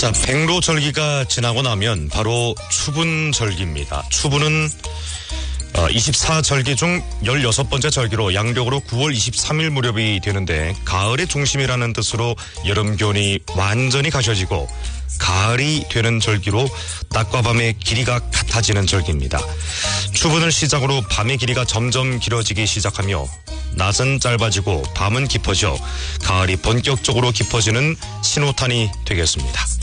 자, 백로절기가 지나고 나면 바로 추분절기입니다. 추분은 24절기 중 16번째 절기로 양력으로 9월 23일 무렵이 되는데 가을의 중심이라는 뜻으로 여름 기온이 완전히 가셔지고 가을이 되는 절기로 낮과 밤의 길이가 같아지는 절기입니다. 추분을 시작으로 밤의 길이가 점점 길어지기 시작하며 낮은 짧아지고 밤은 깊어져 가을이 본격적으로 깊어지는 신호탄이 되겠습니다.